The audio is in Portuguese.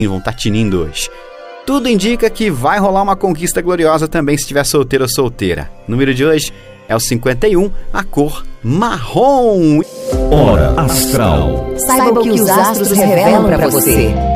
vão estar tinindo hoje. Tudo indica que vai rolar uma conquista gloriosa também se estiver solteiro ou solteira. O número de hoje é o 51, a cor marrom. Hora Astral. Saiba o que os astros revelam para você.